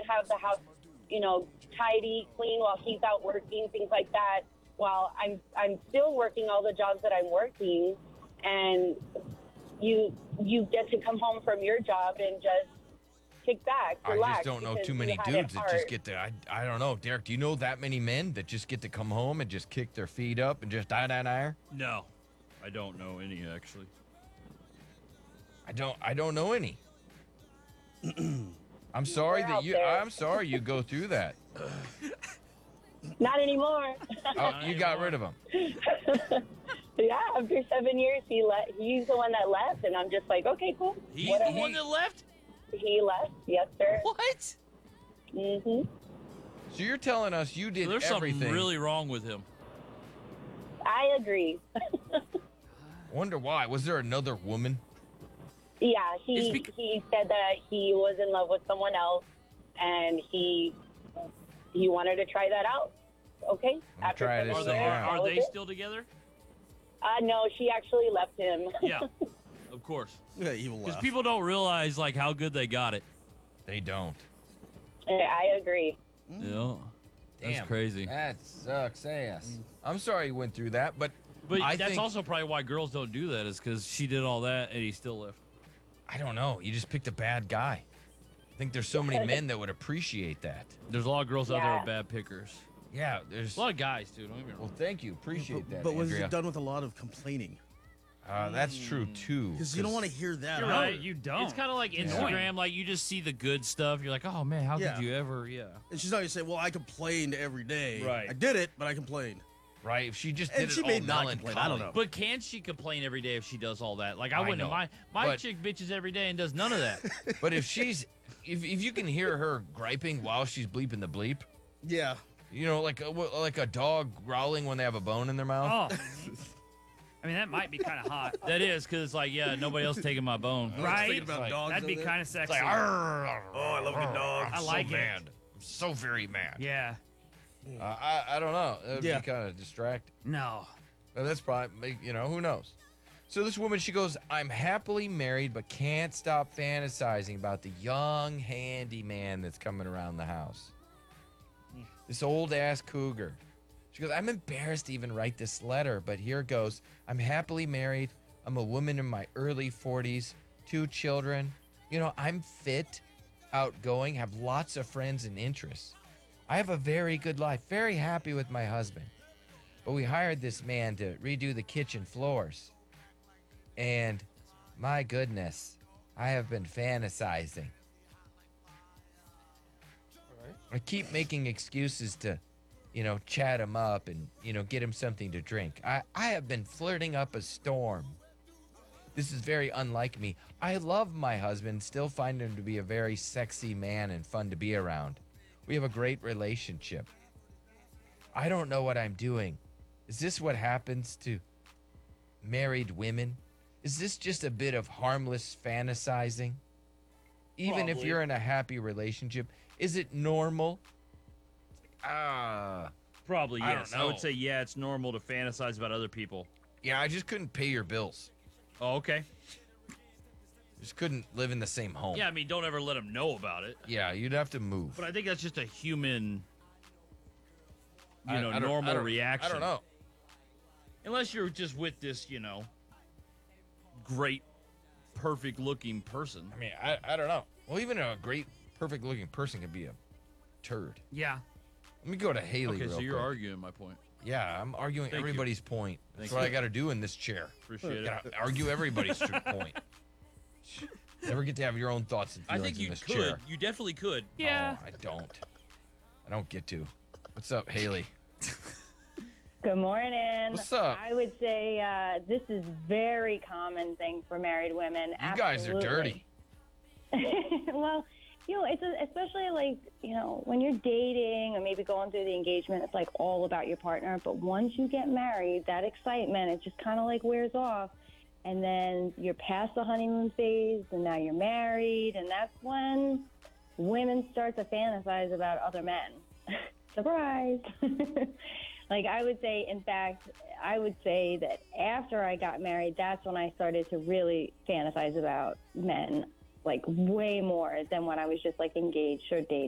have the house, tidy, clean while he's out working, things like that. While I'm still working all the jobs that I'm working, and you get to come home from your job and just kick back, relax. I just don't know because too you many had it dudes that just hard. get to. I don't know, Derek. Do you know that many men that just get to come home and just kick their feet up and just die? No, I don't know any actually. I don't know any. I'm sorry We're out that there. I'm sorry you go through that. Not anymore. Oh, you got rid of them. Yeah, after 7 years, he's the one that left, and I'm just like, okay, cool. He's Whatever. the one that left? He left, yes, sir. What? hmm So you're telling us you did There's everything. something really wrong with him. I agree. Wonder why? Was there another woman? Yeah, It's he said that he was in love with someone else, and he wanted to try that out. Okay. After try this 7 thing years, out. Are that was they it. still together? No, she actually left him. Yeah, of course. Yeah, evil Because laugh. people don't realize like how good they got it. They don't. I agree. Yeah, that's Damn. crazy. That sucks ass. I'm sorry you went through that, but But I that's think, also probably why girls don't do that, is because she did all that and he still left. I don't know. You just picked a bad guy. I think there's so many men that would appreciate that. There's a lot of girls out there Yeah. with bad pickers. Yeah, there's. A lot of guys too. Don't get me Well, wrong. thank you. Appreciate that. But was Andrea. it done with a lot of complaining? That's true too. Because you don't want to hear that. You're No, right. you don't. It's kind of like Instagram. Like you just see the good stuff. You're like, oh man, how Yeah. could you ever? Yeah. And she's not going to say, well, I complained every day. Right. I did it, but I complained. Right? If she just And did she it may all not melancholy. complain. I don't know. But can she complain every day if she does all that? Like I I wouldn't. know, My but- chick bitches every day and does none of that. But if if you can hear her griping while she's bleeping the bleep, Yeah. like a dog growling when they have a bone in their mouth. Oh. I mean, that might be kind of hot. That is because it's like, yeah, nobody else taking my bone. Right? Thinking about Like, dogs That'd be over there. kind of sexy. It's like, "Arr, Oh, I love a good dog. I'm I like so it. mad. I'm so very mad. Yeah. I don't know. That would Yeah. be kind of distracting. No. But that's probably, who knows? So this woman, she goes, I'm happily married, but can't stop fantasizing about the young handyman that's coming around the house. This old ass cougar. She goes, I'm embarrassed to even write this letter, but here goes. I'm happily married. I'm a woman in my early 40s, 2 children. I'm fit, outgoing, have lots of friends and interests. I have a very good life, very happy with my husband. But we hired this man to redo the kitchen floors. And my goodness, I have been fantasizing. I keep making excuses to, chat him up and, get him something to drink. I have been flirting up a storm. This is very unlike me. I love my husband, still find him to be a very sexy man and fun to be around. We have a great relationship. I don't know what I'm doing. Is this what happens to married women? Is this just a bit of harmless fantasizing? Even if Probably. you're in a happy relationship, is it normal? Probably I yes. don't I would know. say yeah, it's normal to fantasize about other people. Yeah, I just couldn't pay your bills. Oh, okay. Just couldn't live in the same home. Yeah, I mean, don't ever let them know about it. Yeah, you'd have to move. But I think that's just a human, I don't- normal I don't- reaction. I don't know. Unless you're just with this, great, perfect-looking person. I mean, I don't know. Well, even a great, perfect-looking person could be a turd. Yeah. Let me go to Haley Okay, real so you're quick. arguing my point. Yeah, I'm arguing Thank you. everybody's point. That's Thank what you. I got to do in this chair. Appreciate it. Gotta argue everybody's point. Never get to have your own thoughts and I feelings think in you this could. chair. You definitely could. Yeah. No, I don't. I don't get to. What's up, Haley? Good morning. What's up? I would say this is very common thing for married women. You guys are dirty. Well, it's especially like, when you're dating or maybe going through the engagement, it's like all about your partner. But once you get married, that excitement, it just kind of like wears off. And then you're past the honeymoon phase and now you're married. And that's when women start to fantasize about other men. Surprise. Like I would say, in fact, that after I got married, that's when I started to really fantasize about men, like way more than when I was just like engaged or dating.